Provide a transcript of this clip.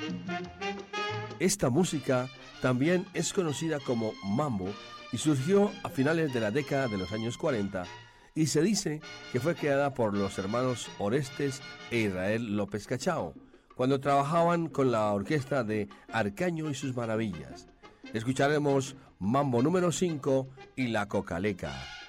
Esta música también es conocida como mambo y surgió a finales de la década de los años 40 y se dice que fue creada por los hermanos Orestes e Israel López Cachao cuando trabajaban con la orquesta de Arcaño y sus Maravillas. Escucharemos Mambo número 5 y La Cocaleca.